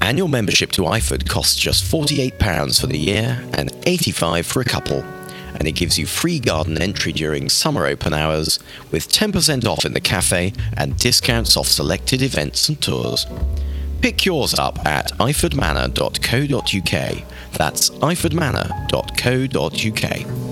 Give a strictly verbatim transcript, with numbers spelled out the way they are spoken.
Annual membership to Iford costs just forty-eight pounds for the year and eighty-five pounds for a couple, and it gives you free garden entry during summer open hours with ten percent off in the cafe and discounts off selected events and tours. Pick yours up at iford manor dot co dot uk. That's iford manor dot co dot uk.